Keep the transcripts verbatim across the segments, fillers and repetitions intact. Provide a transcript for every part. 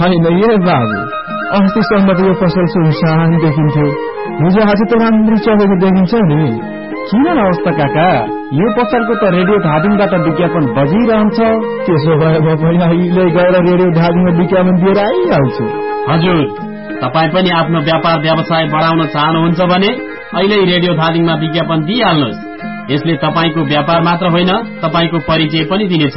होइन ए बाबु, अस्तिसम्म त यो पसल सुनसान देखिन्थ्यो, हिजो आज त राम्रो चलेको देखिन्छ नि। किन अवस्था काका, यो पसलको त रेडियो धादिङबाट विज्ञापन बजिरहन्छ। त्यसो भए म पनि अहिले गएर रेडियो धादिङमा विज्ञापन दिएर आइहाल्छु। हजुर, तपाईँ पनि आफ्नो व्यापार व्यवसाय बढाउन चाहनुहुन्छ भने अहिले रेडियो धादिङमा विज्ञापन दिइहाल्नुहोस्। यसले तपाईँको व्यापार मात्र होइन, तपाईँको परिचय पनि दिनेछ।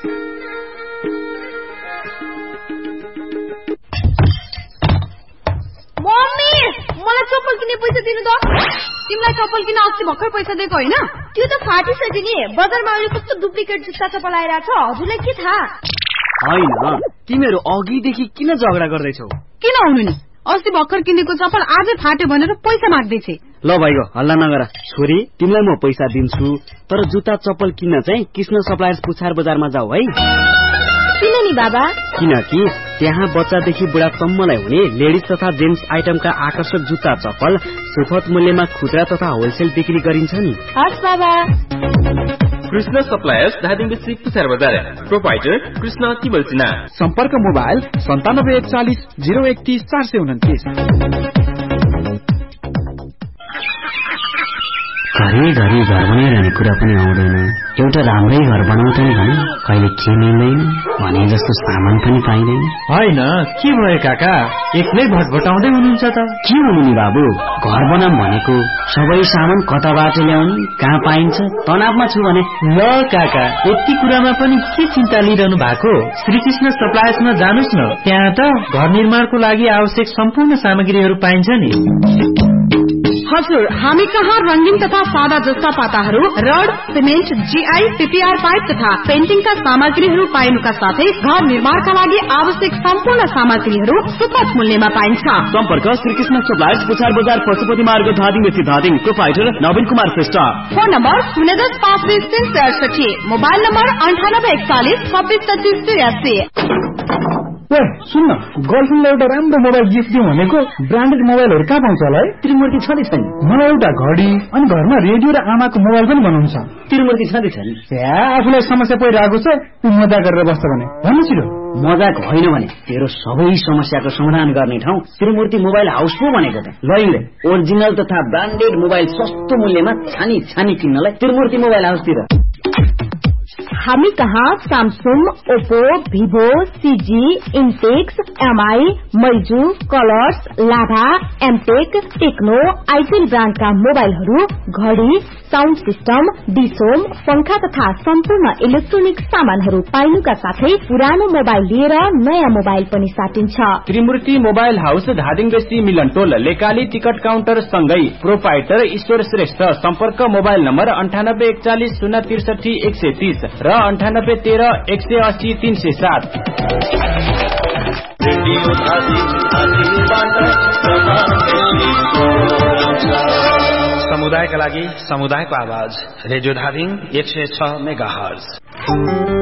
मम्मी, मलाई चप्पल किन्ने पैसा दिनु त। तिमीलाई चप्पल किन अस्ति भर्खर पैसा दिएको होइन? त्यो त फाटिसक्यो नि। बजारमा अहिले कस्तो डुप्लिकेट जुत्ता चप्पल आइरहेछ, हजुरलाई के थाहा? होइन, तिमीहरू अघिदेखि किन झगडा गर्दैछौ? किन हुनु नि, अस्ति भर्खर किनेको चप्पल आजै फाट्यो भनेर पैसा माग्दैछ। ल भाइको हल्ला नगर। छोरी, तिमीलाई म पैसा दिन्छु, तर जुत्ता चप्पल किन्न चाहिँ कृष्ण सप्लायर्स पुछार बजारमा जाऊ है। किन नि बाबा? किनकि त्यहाँ बच्चादेखि बुढासम्मलाई हुने लेडिज तथा जेन्ट्स आइटमका आकर्षक जुत्ता चप्पल सुपथ मूल्यमा खुद्रा तथा होलसेल बिक्री गरिन्छ नि। हस् बाबा। कृष्ण सप्लायर्स धादिङ डिस्ट्रिक्ट पुछार बजार, प्रोपाइटर कृष्ण तिमल सिन्हा। सम्पर्क मोबाइल सन्तानब्बे एकचालिस जिरो एकतिस चार सय उन्तिस। घरिघरि घर बनाइरहने कुरा पनि आउँदैन। एउटा राम्रै घर बनाउँछ नि भने कहिले के मिल्दैन भने जस्तो सामान पनि पाइँदैन। होइन, के भयो काका, एक्लै भटभटाउँदै हुनुहुन्छ त? के हुनु नि बाबु, घर बनाऊँ भनेको सबै सामान कताबाट ल्याउने, कहाँ पाइन्छ, तनावमा छु भने। ल काका, यति कुरामा पनि के चिन्ता लिइरहनु भएको? श्रीकृष्ण सप्लायर्समा जानुस् न, त्यहाँ त घर निर्माणको लागि आवश्यक सम्पूर्ण सामग्रीहरू पाइन्छ नि। हजुर, हामी कहाँ रंगीन तथा सादा जस्ता पाताहरू, rod, cement, GI, PPR pipe तथा पेन्टिङका सामग्रीहरू पाइनुका साथै घर निर्माणका लागि आवश्यक सम्पूर्ण सामग्रीहरू सुपथ मूल्यमा पाइन्छ। सम्पर्क श्रीकृष्ण सप्लायर्स पुछार बजार, पशुपति मार्ग, धादिङ स्थित धादिङ। प्रोपाइटर नवीन कुमार श्रेष्ठ। फोन नम्बर शून्य दस पाँच बिस तीन सय अडसठी। मोबाइल नम्बर अन्ठानब्बे एकचालिस छब्बिस पच्चिस त्रियासी। सुन्न, गर्लफ्रेन्डलाई एउटा राम्रो मोबाइल गिफ्ट दिउँ भनेको, ब्रान्डेड मोबाइलहरू कहाँ पाउँछ होला है? त्रिमूर्ति छँदै छैन। मलाई एउटा घडी अनि घरमा रेडियो र आमाको मोबाइल पनि बनाउनु छ। त्रिमूर्ति छँदै छैन। आफूलाई समस्या परिरहेको छ, तू मजा गरेर बस्छ भने भन्नु छिटो। मजाक होइन भने तेरो सबै समस्याको समाधान गर्ने ठाउँ त्रिमूर्ति मोबाइल हाउस पो भनेको त। लैले ओरिजिनल तथा ब्रान्डेड मोबाइल सस्तो मूल्यमा छानी छानी किन्नलाई त्रिमूर्ति मोबाइल हाउसतिर। हामी कहाँ Samsung, Oppo, Vivo, CG, इन्टेक्स, MI, मैजू, colours, लाभा, एमटेक, टेक्नो, आइटेल ब्रान्डका मोबाइलहरू, घडी, साउन्ड सिस्टम, डिसोम, पंखा तथा सम्पूर्ण इलेक्ट्रोनिक सामानहरू पाइनुका साथै पुरानो मोबाइल लिएर नयाँ मोबाइल पनि साटिन्छ। त्रिमूर्ति मोबाइल हाउस, धादिङ बेसी, मिलन टोल, लेकाली टिकट काउन्टर सँगै। प्रोपाइटर ईश्वर श्रेष्ठ। सम्पर्क मोबाइल नम्बर अन्ठानब्बे एकचालिस शून्य त्रिसठी एक सय तीस र अन्ठानब्बे तेह्र एक सय अस्सी तीन सय सात। समुदायका लागि समुदायको आवाज, रेडियो धादिङ एक सय छ मेगा हर्ज।